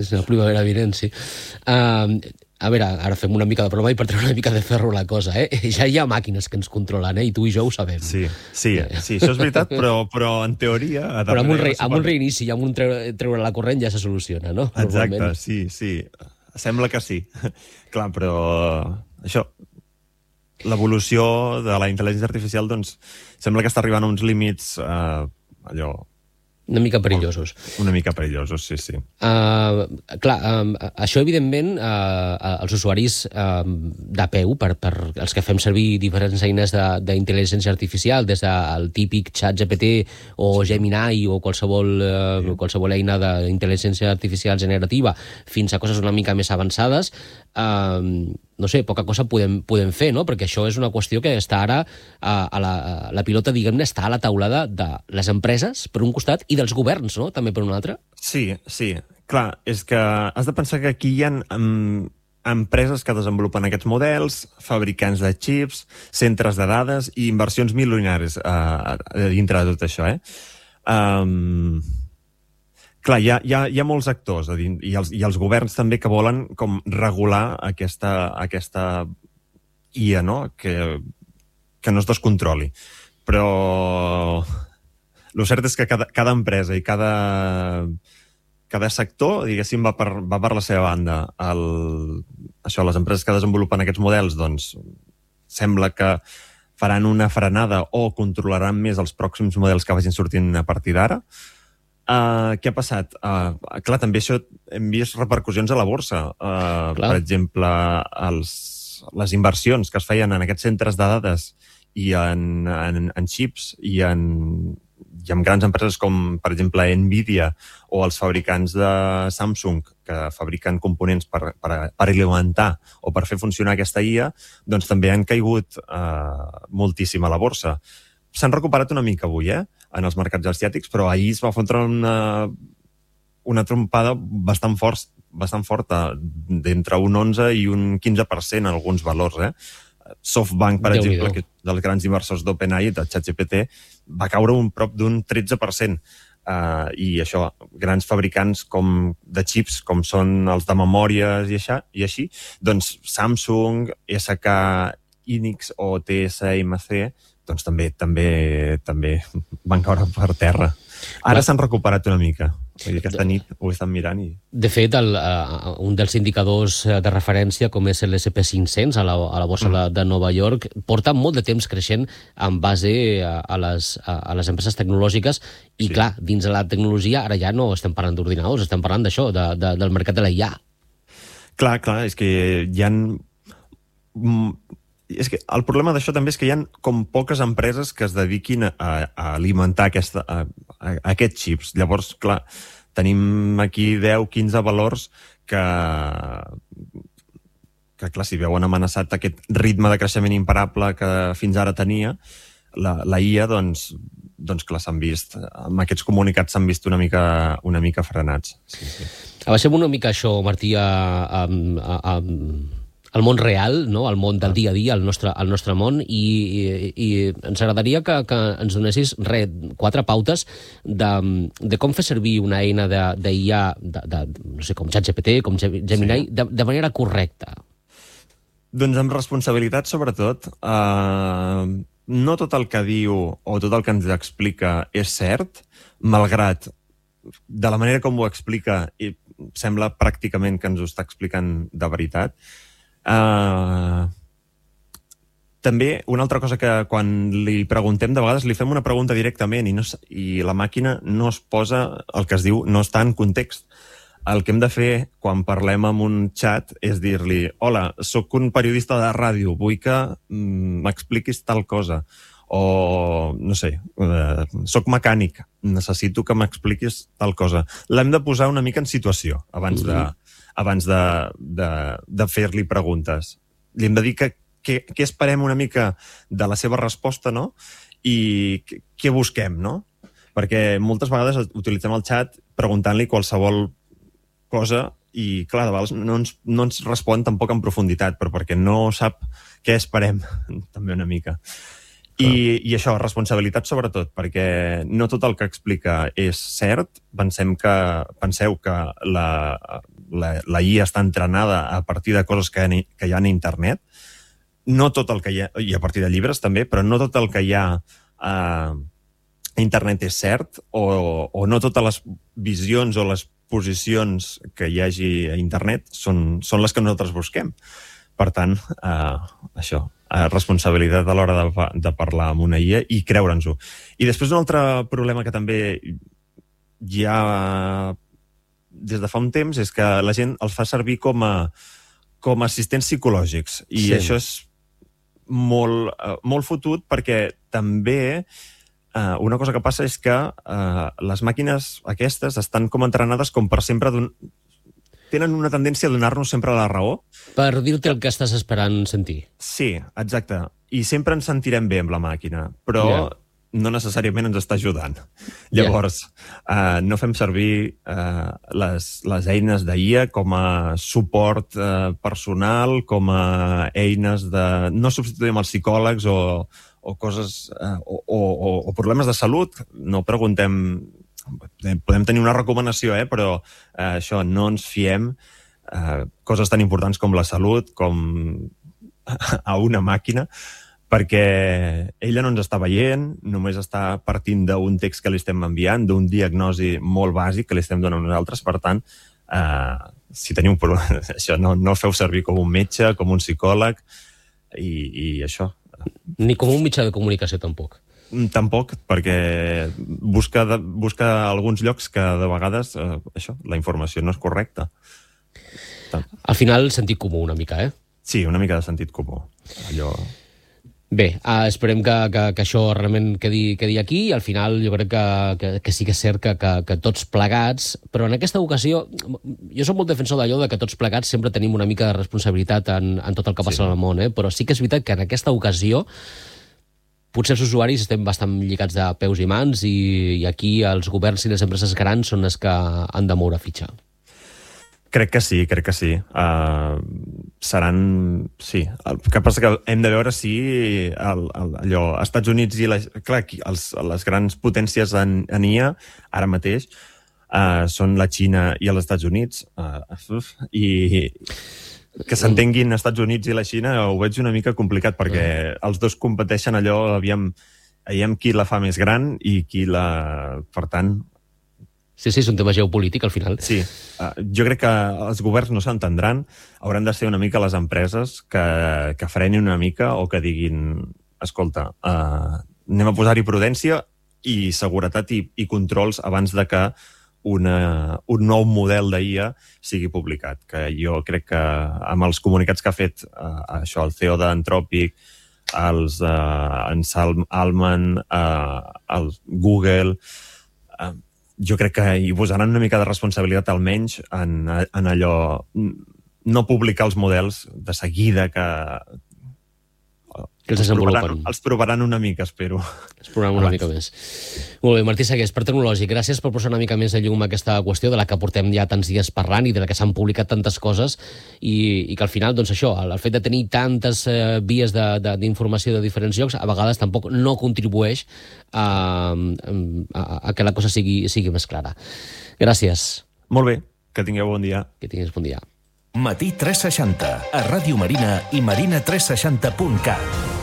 És la primavera vinent, sí. A veure, ara fem una mica de broma i per treure una mica de ferro la cosa, Ja hi ha màquines que ens controlen, i tu i jo ho sabem. Sí, això és veritat, però en teoria... Però amb un reinici i amb un treure la corrent ja se soluciona, no? Exacte, sí. Sembla que sí. Clar, però això, l'evolució de la intel·ligència artificial, doncs, sembla que està arribant a uns límits, allò... Una mica perillosos. Una mica perillosos, sí. Clar, això, evidentment, els usuaris de peu, per els que fem servir diferents eines d'intel·ligència artificial, des del típic ChatGPT o Gemini o qualsevol eina d'intel·ligència artificial generativa, fins a coses una mica més avançades, no sé, poca cosa podem fer, no? Perquè això és una qüestió que està ara la pilota, diguem-ne, està a la taulada de les empreses, per un costat, i dels governs, no? També per un altre. Sí. Clar, és que has de pensar que aquí hi ha empreses que desenvolupen aquests models, fabricants de xips, centres de dades i inversions milionàries dintre de tot això, Clar, hi ha molts actors i els governs també que volen com regular aquesta IA, no? Que no es descontroli. Però el cert és que cada empresa i cada sector, diguéssim, va per la seva banda. Les empreses que desenvolupen aquests models, doncs, sembla que faran una frenada o controlaran més els pròxims models que vagin sortint a partir d'ara. Què ha passat? Clar, també això hem vist repercussions a la borsa. Per exemple, les inversions que es feien en aquests centres de dades i en xips i en grans empreses com, per exemple, Nvidia o els fabricants de Samsung que fabriquen components per alimentar o per fer funcionar aquesta IA, doncs també han caigut moltíssim a la borsa. S'han recuperat una mica avui, en els mercats asiàtics, però ahir es va fotre una trompada bastant forta, d'entre un 11 i un 15% en alguns valors, SoftBank, per exemple, que és dels grans inversors d'OpenAI, de ChatGPT, va caure prop d'un 13%. I això, grans fabricants de xips, com són els de memòries i així, doncs Samsung, SK Hynix o TSMC, doncs també van caure per terra. Ara s'han recuperat una mica. Aquesta nit ho estan mirant. De fet, un dels indicadors de referència, com és l'SP500 a la borsa de Nova York, porta molt de temps creixent en base a les empreses tecnològiques i, clar, dins de la tecnologia ara ja no estem parlant d'ordinadors, estem parlant d'això, del mercat de la IA. Clar, és que hi ha... És que el problema d'això també és que hi ha com poques empreses que es dediquin a alimentar aquests xips. Llavors, clar, tenim aquí 10-15 valors que clar, si veuen amenaçat aquest ritme de creixement imparable que fins ara tenia, la IA, doncs clar, s'han vist, amb aquests comunicats s'han vist una mica frenats. Sí. Abaixem una mica això, Martí, al món real, no? Al món del dia a dia, al nostre món, i ens agradaria que ens donessis 4 pautes de com fer servir una eina d'IA, no sé, com ChatGPT, com Gemini, de manera correcta. Doncs amb responsabilitat, sobretot. No tot el que diu o tot el que ens explica és cert, malgrat de la manera com ho explica i sembla pràcticament que ens ho està explicant de veritat. També una altra cosa que quan li preguntem, de vegades li fem una pregunta directament i la màquina no es posa, el que es diu, no està en context. El que hem de fer quan parlem amb un xat és dir-li: hola, sóc un periodista de ràdio, vull que m'expliquis tal cosa. O, no sé, sóc mecànic, necessito que m'expliquis tal cosa. L'hem de posar una mica en situació abans de fer-li preguntes. Li hem de dir què esperem una mica de la seva resposta, no? I què busquem, no? Perquè moltes vegades utilitzem el xat preguntant-li qualsevol cosa i, clar, de vegades no ens respon tampoc en profunditat, però perquè no sap què esperem, també una mica. I això, responsabilitat sobretot, perquè no tot el que explica és cert. Penseu que la IA està entrenada a partir de coses que hi ha a internet. No tot el que hi ha, i a partir de llibres també, però no tot el que hi ha a internet és cert, o no totes les visions o les posicions que hi hagi a internet són les que nosaltres busquem. Per tant, això, responsabilitat a l'hora de parlar amb una IA i creure'ns-ho. I després un altre problema que també hi ha des de fa un temps és que la gent els fa servir com a assistents psicològics. I això és molt fotut, perquè també una cosa que passa és que les màquines aquestes estan com entrenades com per sempre tenen una tendència a donar-nos sempre la raó. Per dir-te el que estàs esperant sentir. Sí, exacte. I sempre ens sentirem bé amb la màquina, però no necessàriament ens està ajudant. Llavors, no fem servir les eines d'IA com a suport personal, com a eines de... No substituïm els psicòlegs o coses... o problemes de salut. No preguntem... Podem tenir una recomanació, però això, no ens fiem coses tan importants com la salut, com a una màquina, perquè ella no ens està veient, només està partint d'un text que li estem enviant, d'un diagnosi molt bàsic que li estem donant nosaltres. Per tant, si teniu un problema, això, no feu servir com un metge, com un psicòleg, i això. Ni com un mitjà de comunicació, tampoc. Tampoc, perquè busca alguns llocs que de vegades això, la informació no és correcta. Al final, sentit comú una mica, Sí, una mica de sentit comú. Allò... Bé, esperem que això realment quedi aquí, i al final jo crec que sí que és cert que tots plegats, però en aquesta ocasió, jo soc molt defensor d'allò de que tots plegats sempre tenim una mica de responsabilitat en tot el que passa al món, però sí que és veritat que en aquesta ocasió potser els usuaris estem bastant lligats de peus i mans, i aquí els governs i les empreses grans són les que han de moure fitxa. Crec que sí. Seran... Sí. El que passa que hem de veure si allò, Estats Units i... Clar, les grans potències en IA, ara mateix, són la Xina i els Estats Units. I que s'entenguin Estats Units i la Xina ho veig una mica complicat, perquè els dos competeixen allò, aviam qui la fa més gran i qui la... Per tant... Sí, és un tema geopolític, al final. Sí. Jo crec que els governs no s'entendran. Hauran de ser una mica les empreses que frenin una mica o que diguin, escolta, anem a posar-hi prudència i seguretat i controls abans de que un nou model d'IA sigui publicat. Que jo crec que amb els comunicats que ha fet això, el CEO d'Anthropic, en Sam Altman, el Google... Jo crec que hi posaran una mica de responsabilitat, almenys, en allò... No publicar els models de seguida que els desenvolupen. Els provaran una mica, espero. Els provaran una mica més. Molt bé, Martí Segués, per Tecnològic, gràcies per posar una mica més de llum a aquesta qüestió de la que portem ja tants dies parlant i de la que s'han publicat tantes coses, i que al final, doncs això, el fet de tenir tantes vies d'informació de diferents llocs, a vegades tampoc no contribueix a que la cosa sigui més clara. Gràcies. Molt bé, que tingueu bon dia. Que tinguis bon dia. Matí 360, a Ràdio Marina i marina360.cat.